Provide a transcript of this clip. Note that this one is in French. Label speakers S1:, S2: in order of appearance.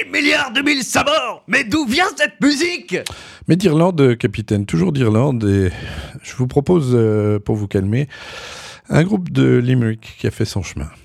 S1: des milliards de mille sabords. Mais d'où vient cette musique?
S2: Mais d'Irlande, capitaine, toujours d'Irlande. Et je vous propose, pour vous calmer, un groupe de Limerick qui a fait son chemin.